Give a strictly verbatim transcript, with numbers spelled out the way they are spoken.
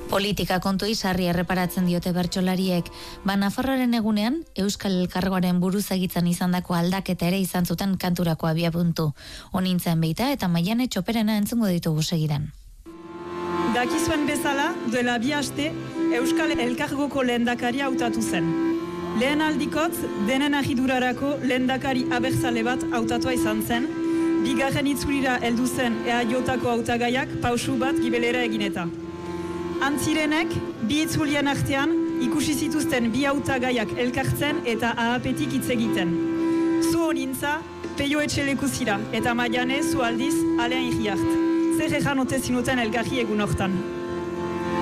Politika kontu izarri erreparatzen diote bertsolariek, ba Nafarroaren egunean Euskal Elkargoaren buruzagitzan izandako aldaketa ere izan zuten kanturako abiapuntu. Honintzen beita eta Maiane Txoperena entzungo ditugu segidan. Dakizuen bezala, duela bi aste, Euskal Elkargoko lehendakaria hautatu zen. Lehen aldikotz, denen ahidurarako lehendakari abertzale bat hautatua izan zen, bigarren itzulira heldu zen E A Jotako hautagaiak pausu bat gibelera egineta. Antzirenek, bi itzulien artean, ikusi zituzten bi hautagaiak elkartzen eta ahapetik hitz egiten. Zu honintza, Peio Etxeleku zira, eta Maiane zu aldiz, Alean Iriart. Zer ejan ote zinuten elkarri egun hortan.